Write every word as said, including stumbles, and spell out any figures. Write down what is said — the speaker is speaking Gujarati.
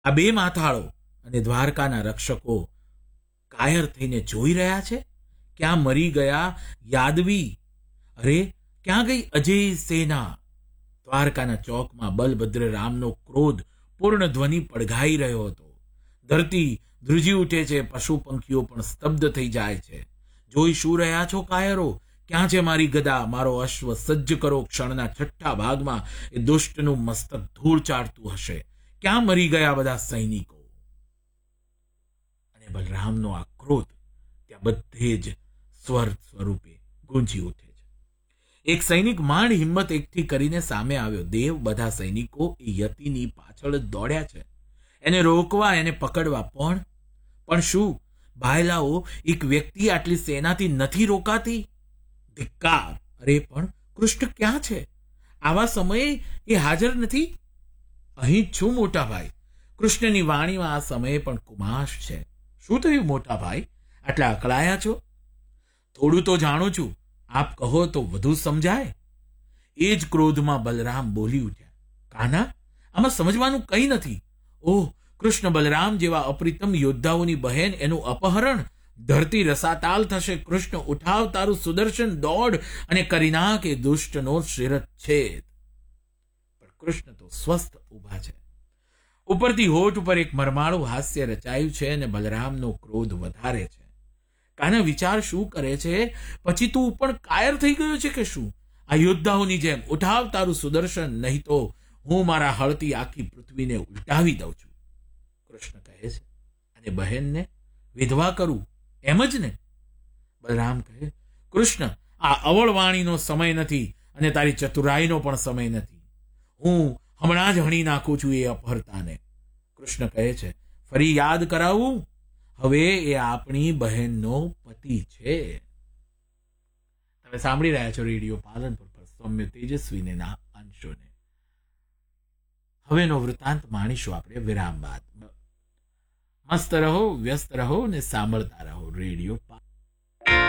આ બે માથાળો અને દ્વારકાના રક્ષકો કાયર થઈને જોઈ રહ્યા છે. ક્યાં મરી ગયા યાદવી? અરે ક્યાં ગઈ અજય સેના? દ્વારકાના ચોકમાં બલભદ્ર રામનો ક્રોધ પૂર્ણ ધ્વનિ પડઘાઈ રહ્યો હતો. ધરતી ધ્રુજી ઉઠે છે, પશુ પંખીઓ પણ સ્તબ્ધ થઈ જાય છે. જોઈ શું રહ્યા છો કાયરો? ક્યાં છે મારી ગદા, મારો અશ્વ? સજ્જ કરો, ક્ષણના છઠ્ઠા ભાગમાં એ દુષ્ટનું મસ્તક ધૂળ ચાટતું હશે. ક્યાં મરી ગયા બધા સૈનિકો? અને બલરામનો આ ક્રોધ ત્યાં બધે જ સ્વર સ્વરૂપે ગુંજી ઉઠે છે. એક સૈનિક માંડ હિંમત એકઠી કરીને સામે આવ્યો. દેવ, બધા સૈનિકો એ યતિની પાછળ જ દોડ્યા છે, એને રોકવા, એને પકડવા. પણ પણ શું ભાઈલાઓ, એક વ્યક્તિ આટલી સેનાથી નથી રોકાતી? ધિક્કાર! અરે પણ કૃષ્ણ ક્યાં છે? આવા સમયે એ હાજર નથી. અહીં જ છું મોટા ભાઈ. કૃષ્ણની વાણીમાં આ સમયે પણ કુમાશ છે. શું થયું મોટા ભાઈ? આટલા અકળાયા છો? થોડું તો જાણું છું, આપ કહો તો વધુ સમજાય. એ જ ક્રોધમાં બલરામ બોલી ઉઠ્યા. કાના, આમાં સમજવાનું કંઈ નથી. ઓહ, કૃષ્ણ બલરામ જેવા અપ્રિતમ યોદ્ધાઓની બહેન, એનું અપહરણ! ધરતી રસાતાલ થશે. કૃષ્ણ ઉઠાવ તારું સુદર્શન, દોડ અને કરી નાખ એ દુષ્ટનો શિરચ્છેદ. પણ કૃષ્ણ તો સ્વસ્થ ઊભા છે. ઉપરથી હોઠ ઉપર એક મરમાળું હાસ્ય રચાયું છે અને બલરામનો ક્રોધ વધારે છે. કાના વિચાર શું કરે છે? પછી તું પણ કાયર થઈ ગયો છે કે શું? આ યોદ્ધાઓની જેમ ઉઠાવ તારું સુદર્શન, નહીં તો હું મારા હળથી આખી પૃથ્વીને ઉલટાવી દઉં છું. કૃષ્ણ કહે છે, અને બહેનને વિધવા કરું, એમ જ ને? બલરામ કહે, કૃષ્ણ, આ અવળવાણીનો સમય નથી અને તારી ચતુરાઈનો પણ સમય નથી. હું હમણાં જ હણી નાખું છું એ અપહરતાને. કૃષ્ણ કહે છે, ફરી યાદ કરાવું? હવે એ આપણી બહેનનો પતિ છે. તમે સાંભળી રહ્યા છો રેડિયો પાલનપુર પર સૌમ્ય તેજસ્વીને ના અંશોને. હવેનો વૃત્તાંત માણીશું આપણે વિરામ બાદ. મસ્ત રહો, વ્યસ્ત રહો ને સાંભળતા રહો રેડિયો